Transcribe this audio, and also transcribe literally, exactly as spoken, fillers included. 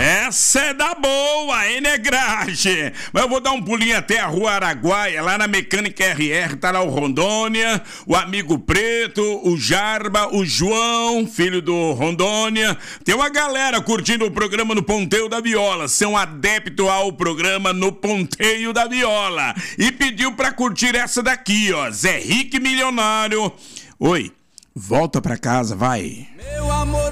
Essa é da boa, hein, negragem? Mas eu vou dar um pulinho até a Rua Araguaia, lá na Mecânica R R, tá lá o Rondônia, o Amigo Preto, o Jarba, o João, filho do Rondônia. Tem uma galera curtindo o programa no Ponteio da Viola, são adeptos ao programa no Ponteio da Viola. E pediu pra curtir essa daqui, ó, Zé Rick Milionário. Oi, volta pra casa, vai. Meu amor.